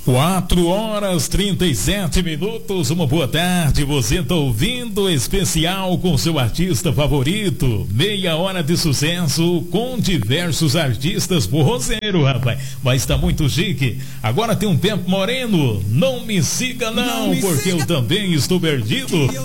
4h37. Uma boa tarde. Você tá ouvindo especial com seu artista favorito. Meia hora de sucesso com diversos artistas forrozeiro, rapaz. Mas tá muito chique. Agora tem um tempo moreno. Não me siga não, porque eu também estou perdido.